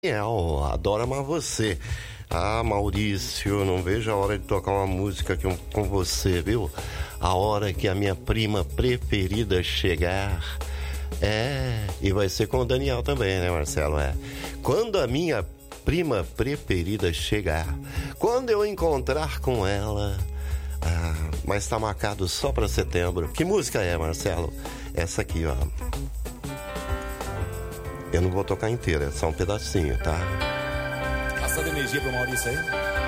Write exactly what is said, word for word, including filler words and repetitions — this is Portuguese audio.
Daniel, adoro amar você. Ah, Maurício, não vejo a hora de tocar uma música com, com você, viu? A hora que a minha prima preferida chegar. É, e vai ser com o Daniel também, né, Marcelo? É. Quando a minha prima preferida chegar, quando eu encontrar com ela. Ah, mas tá marcado só pra setembro. Que música é, Marcelo? Essa aqui, ó. Eu não vou tocar inteira, é só um pedacinho, tá? Passando energia pro Maurício aí.